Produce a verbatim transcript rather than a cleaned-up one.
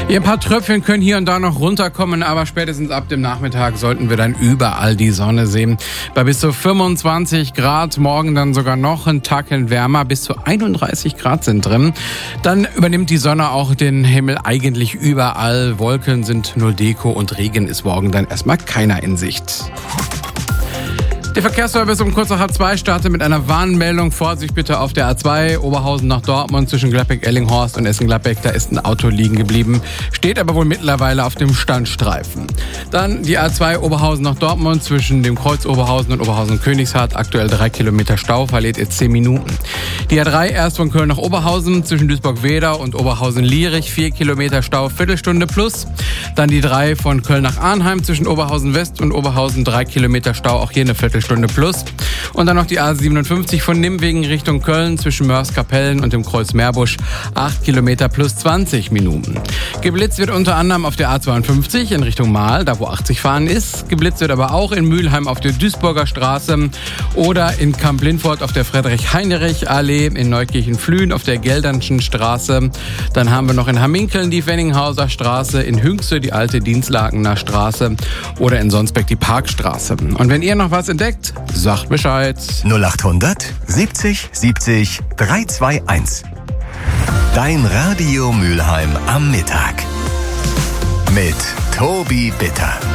Ja, ein paar Tröpfchen können hier und da noch runterkommen, aber spätestens ab dem Nachmittag sollten wir dann überall die Sonne sehen. Bei bis zu fünfundzwanzig Grad, morgen dann sogar noch ein Tacken wärmer, bis zu einunddreißig Grad sind drin. Dann übernimmt die Sonne auch den Himmel eigentlich überall. Wolken sind null Deko und Regen ist morgen dann erstmal keiner in Sicht. Der Verkehrsservice um kurz nach halb zwei startet mit einer Warnmeldung. Vorsicht bitte auf der A zwei, Oberhausen nach Dortmund zwischen Gladbeck-Ellinghorst und Essen-Gladbeck. Da ist ein Auto liegen geblieben, steht aber wohl mittlerweile auf dem Standstreifen. Dann die A zwei, Oberhausen nach Dortmund zwischen dem Kreuz Oberhausen und Oberhausen-Königshardt. Aktuell drei Kilometer Stau, verliert ihr zehn Minuten. Die A drei erst von Köln nach Oberhausen zwischen Duisburg-Weder und Oberhausen-Lierich. vier Kilometer Stau, Viertelstunde plus. Dann die drei von Köln nach Arnheim zwischen Oberhausen-West und Oberhausen. drei Kilometer Stau, auch hier eine Viertelstunde. Stunde plus. Und dann noch die A siebenundfünfzig von Nimwegen Richtung Köln zwischen Mörs-Kapellen und dem Kreuz Meerbusch. acht Kilometer plus zwanzig Minuten. Geblitzt wird unter anderem auf der A zweiundfünfzig in Richtung Mahl, da wo achtzig fahren ist. Geblitzt wird aber auch in Mülheim auf der Duisburger Straße oder in Kamp-Lindfort auf der Friedrich-Heinrich-Allee, in Neukirchen-Flühen auf der Geldernschen Straße. Dann haben wir noch in Hamminkeln die Wenninghauser Straße, in Hünxe die alte Dienstlakener Straße oder in Sonsbeck die Parkstraße. Und wenn ihr noch was entdeckt, sagt Bescheid. null achthundert siebzig siebzig dreihunderteinundzwanzig. Dein Radio Mülheim am Mittag. Mit Tobi Bitter.